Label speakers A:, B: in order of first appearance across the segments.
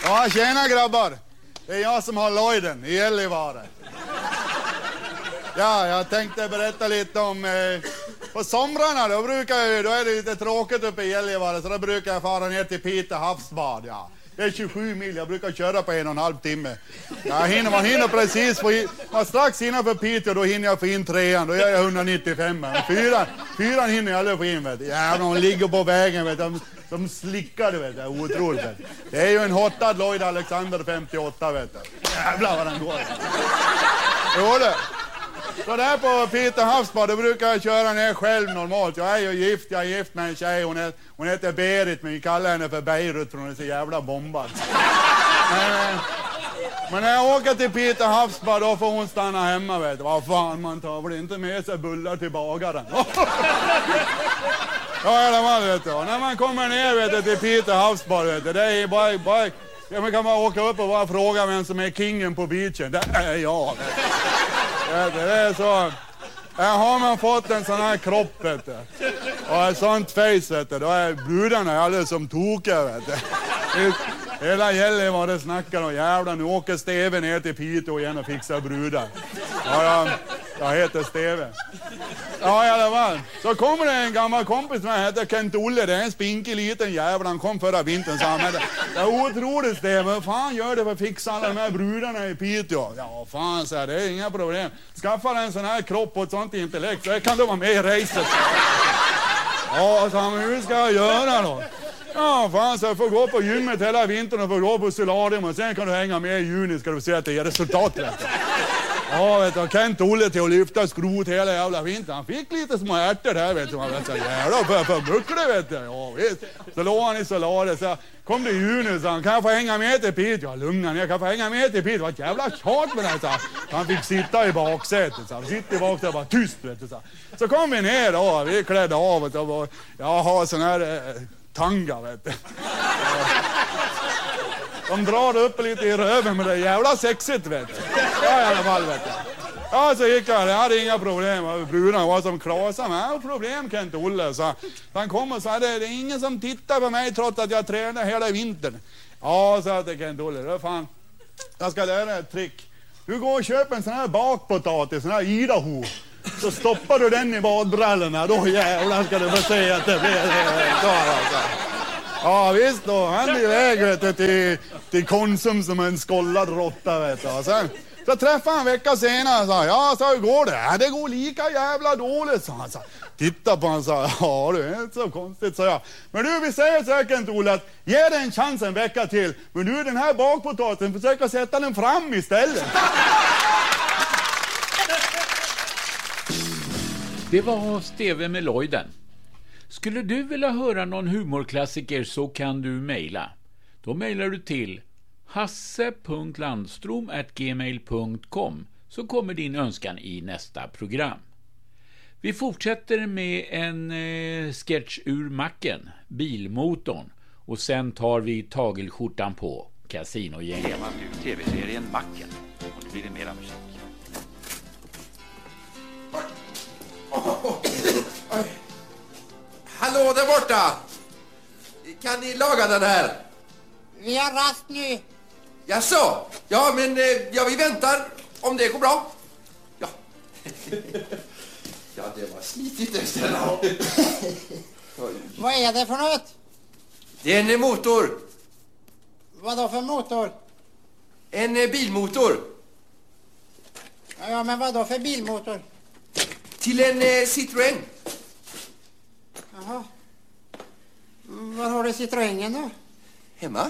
A: Ja, tjena grabbar. Det är jag som har Lloyden i Gällivare. Ja, jag tänkte berätta lite om... på somrarna då är det lite tråkigt uppe i Gällivare, så då brukar jag fara ner till Piteå havsbad, ja. Det är 27 mil, jag brukar köra på 1,5 timme. Man hinner precis man strax innanför Piteå, då hinner jag få in 3:an, då gör jag 195. Men 4:an hinner jag aldrig få in, vet du. Jävlar, de ligger på vägen, vet du. De slickar, vet du. Otroligt, vet du. Det är ju en hotad Lloyd Alexander 58, vet du. Jävlar vad den går. Jo det. Så där på Piteå havsbad, då brukar jag köra ner själv normalt. Jag är ju gift med en tjej. Hon heter Berit, men vi kallar henne för Beirut för hon är så jävla bombad. Men när jag åker till Piteå havsbad, då får hon stanna hemma, vet du. Vad fan, man tar väl inte med sig bullar till bagaren. Ja, i alla fall, vet du. Och när man kommer ner, vet du, till Piteå havsbad, vet du, det är bara ja, man kan bara åka upp och bara fråga vem som är kingen på beachen. Det är jag. Det är så. Här har man fått en sån här kropp, vet du. Och ett sånt face, vet du. Då är brudarna alldeles som tokiga, vet du. Hela Gällivare snackar och jävlar, nu åker Steve ner till Piteå igen och fixar brudar. Ja, jag heter Steve. Ja, i alla fall. Så kommer det en gammal kompis som heter Kent Olle. Det är en spinkig liten jävla. Han kom förra vintern, sa han. Det är otroligt, Steve. Vad fan gör det för att fixa alla de här brudarna i Piteå? Ja, fan, så här, det är inga problem. Skaffa en sån här kropp och ett sånt intellekt, så kan du vara med i racet. Ja, så han, hur ska jag göra då? Ja, fan, så jag får gå på gymmet hela vintern och får gå på solarium och sen kan du hänga med i juni, ska du se att det är resultatet. Ja, vet du, Kent Olle till att lyfta skrot hela jävla vintern. Han fick lite små ärtor där, vet du. Man vet så jävla för buckle, vet du. Ja, visst. Så låg han i solarium, så kom det i juni, så han, kan jag få hänga med till Piteå? Ja, lugna ner, jag kan få hänga med till Piteå. Det var ett jävla tjat med det, så han fick sitta i baksätet, så han sitter i baksätet och bara tyst, vet du. Så kom vi ner då, vi klädde av och jag har sån här tanga, vet du. De drar upp lite i röven, men det är jävla sexigt, vet du. Ja, i alla fall, vet du. Ja, så gick jag, jag hade inga problem. Brudarna var som klasar, men jag har problem, Kent Olle. Så han kom och sa, det är ingen som tittar på mig trots att jag tränar hela vintern. Ja, sa det Kent Olle, det är fan. Jag ska lära dig ett trick. Du går och köper en sån här bakpotatis, sån här Idaho. Så stoppar du den i badbrallorna, då jävlar ska du få se att det blir klar, alltså. Ja, visst då. Han iväg, vet du, till Konsum som en skollad råtta, vet du. Och sen, så träffade han en vecka senare och sa, ja, så hur går det? Ja, det går lika jävla dåligt, sa han. Så, titta på han och sa, ja, det är inte så konstigt, sa jag. Men du, vi säger säkert, Ola, att ge dig en chans en vecka till. Men du, den här bakpotatisen, försöka sätta den fram istället.
B: Det var Steve med Lloyden. Skulle du vilja höra någon humorklassiker så kan du mejla. Då mejlar du till hasse.landstrom@gmail.com, så kommer din önskan i nästa program. Vi fortsätter med en sketch ur Macken, Bilmotorn, och sen tar vi tagelskjortan på, Casinogänget.
C: Ser man nu tv-serien Macken, och nu blir det mera musik.
D: Hallå där borta! Kan ni laga den här?
E: Vi har rast nu.
D: Jaså? Ja, men ja, vi väntar om det går bra. Ja. Ja, det var slitigt det ställa.
E: Vad är det för något?
D: Det är en motor.
E: Vad då för motor?
D: En bilmotor.
E: Ja, men vad då för bilmotor?
D: Till en Citroën.
E: Jaha. Var har du Citroën då?
D: Hemma?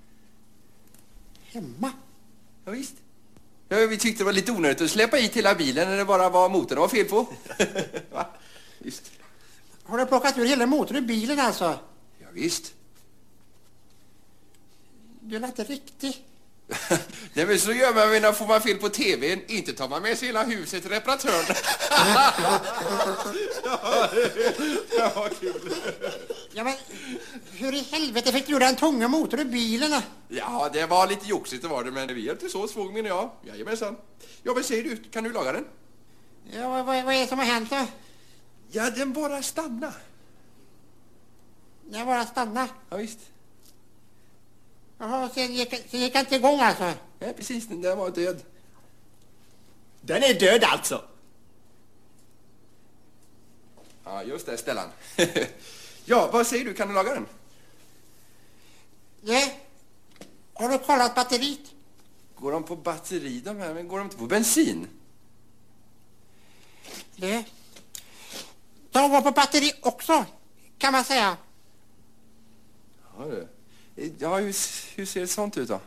E: Hemma?
D: Ja, visst. Ja, vi tyckte det var lite onödigt att släppa hit hela bilen när det bara var motorn det var fel på. Va? Visst.
E: Har du plockat ur hela motorn i bilen alltså?
D: Ja, visst.
E: Du är inte riktig.
D: Nej, men så gör man när får man fel på tvn. Inte tar man med sig hela huset till reparatören. Ja, vad kul.
E: Ja, men hur i helvete fick du ur den tunga motorn i bilen?
D: Ja, det var lite joxigt det var det, men vi hjälpte så svåg menar jag. Jajamensan. Ja, men säger du, kan du laga den?
E: Ja, vad är det som har hänt då?
D: Ja, den bara stanna.
E: Jag bara stanna.
D: Ja, visst.
E: Jaha, sen gick han inte igång alltså?
D: Ja, precis, den där var död.
F: Den är död alltså.
D: Ja, just det, Stellan. Ja, vad säger du? Kan du laga den?
E: Nej. Har du kollat batteriet?
D: Går de på batteri de här, men går de inte på bensin?
E: Nej. De går på batteri också, kan man säga.
D: Ja, du. Ja, hur ser ett sånt ut då?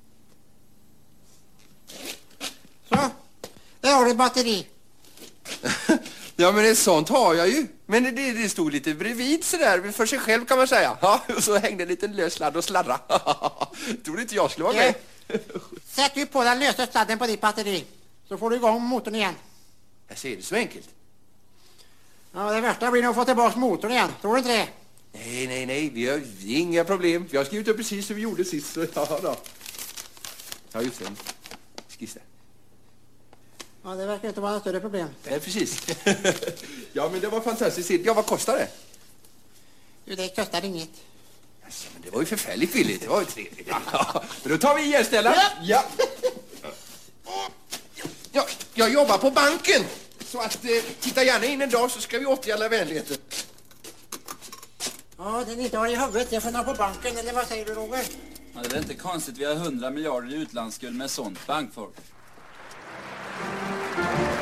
E: Så, där har du batteri.
D: Ja, men ett sånt har jag ju. Men det stod lite bredvid sådär, för sig själv kan man säga. Ja, och så hängde en liten lös sladd och sladdra. Tror du inte jag skulle vara med?
E: Sätt du på den lösa sladden på ditt batteri, så får du igång motorn igen.
D: Jag ser det så enkelt.
E: Ja, det värsta blir nog att få tillbaka motorn igen. Tror du inte det?
D: Nej. Vi har inga problem. Vi har skrivit upp precis som vi gjorde sist. Så ja, då. Ja, just det. Skiss där.
E: Ja, det verkar inte vara något större problem.
D: Nej, precis. Ja, men det var fantastiskt. Ja, vad kostar det?
E: Du, det kostar inget.
D: Alltså, men det var ju förfärligt billigt. Det var ju trevligt. Ja, men då tar vi igen, Stellan. Ja. Ja, jag jobbar på banken. Så att titta gärna in en dag så ska vi återgälda vänligheten.
E: Ja, den inte har i huvudet. Jag får nå på banken, eller vad säger du, Roger?
G: Ja, det är inte konstigt. Vi har 100 miljarder i utlandsskuld med sånt bankfolk.